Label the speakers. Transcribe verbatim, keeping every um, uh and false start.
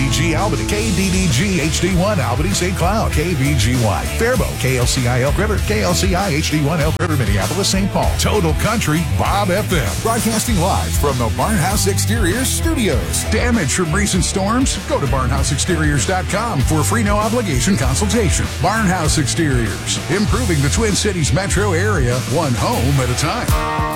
Speaker 1: D G Albany, K D D G H D one Albany Saint Cloud, K V G Y Faribault, K L C I Elk River, K L C I H D one Elk River, Minneapolis, Saint Paul. Total Country, Bob F M. Broadcasting live from the Barnhouse Exteriors studios. Damage from recent storms? Go to barnhouse exteriors dot com for a free no obligation consultation. Barnhouse Exteriors, improving the Twin Cities metro area, one home at a time.